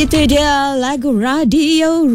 Itu dia lagu radio.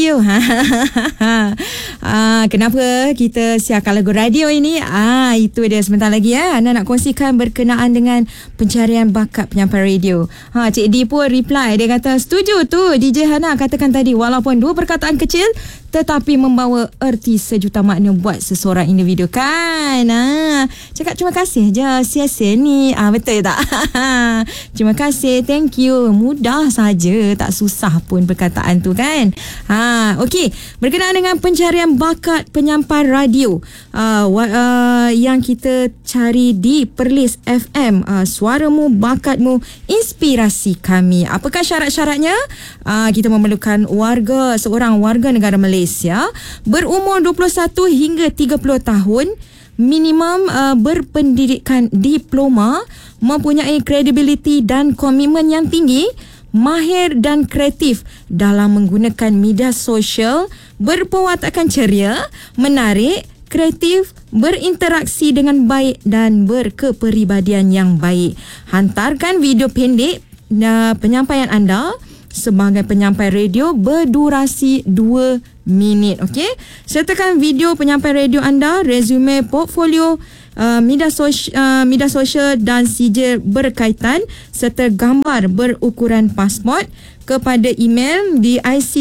Kenapa kita siarkan lagu radio ini? Itu dia sebentar lagi Anda nak kongsikan berkenaan dengan pencarian bakat penyampai radio. Cik D pun reply, dia kata setuju tu DJ Hana katakan tadi, walaupun dua perkataan kecil tetapi membawa erti sejuta makna buat seseorang individu kan. Cakap terima kasih je, sia-sia ni. Betul tak? Terima kasih, thank you. Mudah saja, tak susah pun perkataan tu kan. Okey, berkenaan dengan pencarian bakat penyampai radio yang kita cari di Perlis FM. Suaramu, bakatmu, inspirasi kami. Apakah syarat-syaratnya? Kita memerlukan seorang warga negara Malaysia berumur 21 hingga 30 tahun, minimum berpendidikan diploma, mempunyai kredibiliti dan komitmen yang tinggi, mahir dan kreatif dalam menggunakan media sosial, berpewatakan ceria, menarik, kreatif, berinteraksi dengan baik dan berkepribadian yang baik. Hantarkan video pendek penyampaian anda sebagai penyampai radio berdurasi 2 minit. Okey, sertakan video penyampai radio anda, resume, portfolio, media sosial dan sijil berkaitan serta gambar berukuran pasport kepada email di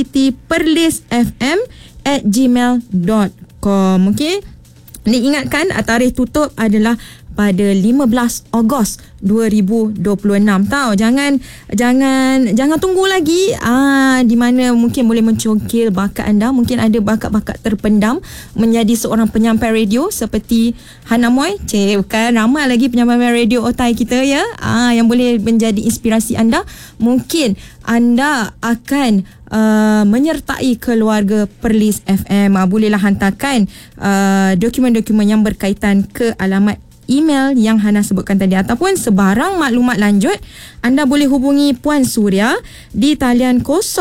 ictperlisfm@gmail.com. Okey, diingatkan tarikh tutup adalah pada 15 Ogos 2026 tau. Jangan tunggu lagi. Di mana mungkin boleh mencongkil bakat anda. Mungkin ada bakat-bakat terpendam menjadi seorang penyampai radio seperti Hana Moy. Bukan ramai lagi penyampai radio otai kita ya. Yang boleh menjadi inspirasi anda. Mungkin anda akan menyertai keluarga Perlis FM. Bolehlah hantarkan dokumen-dokumen yang berkaitan ke alamat email yang Hana sebutkan tadi, ataupun sebarang maklumat lanjut anda boleh hubungi Puan Suria di talian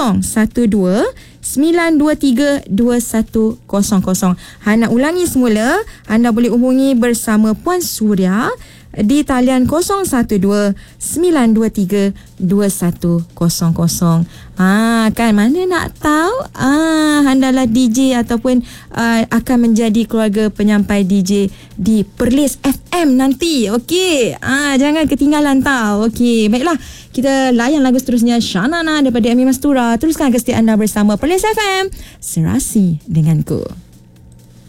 012-923-2100. Hana ulangi semula, anda boleh hubungi bersama Puan Suria di talian 012-923-2100. Kan mana nak tahu handalah DJ ataupun akan menjadi keluarga penyampai DJ di Perlis FM nanti. Okey, jangan ketinggalan tahu. Okey, baiklah, kita layan lagu seterusnya, Shanana daripada Amy Mastura. Teruskan kesetiaan anda bersama Perlis FM, serasi denganku.